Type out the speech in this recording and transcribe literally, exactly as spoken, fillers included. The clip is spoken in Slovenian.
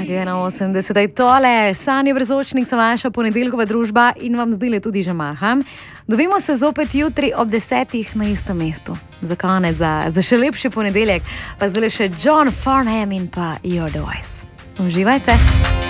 osemdeset tole, Sanje Brzočnik, sem vaša ponedeljkova družba in vam zdaj tudi že maham. Dobimo se zopet jutri ob desetih na istem mestu. Za konec, za, za še lepši ponedeljek, pa zdaj še John Farnham in pa Your Voice. Uživajte!